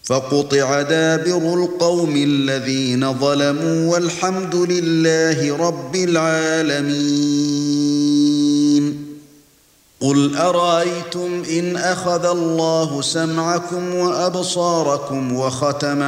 فقطع دابر القوم الذين ظلموا والحمد لله رب العالمين. قل أرأيتم إن أخذ الله سمعكم وأبصاركم وختم